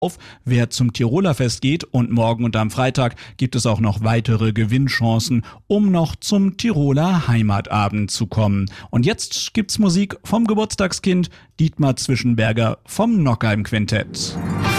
auf, wer zum Tiroler Fest geht, und morgen und am Freitag gibt es auch noch weitere Gewinnchancen, um noch zum Tiroler Heimatabend zu kommen. Und jetzt gibt's Musik vom Geburtstagskind Dietmar Zwischenberger vom Nockheim Quintett.